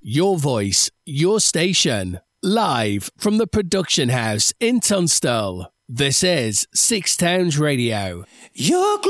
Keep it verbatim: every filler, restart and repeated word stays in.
Your voice, your station. Live from the production house in Tunstall. This is Six Towns Radio. Your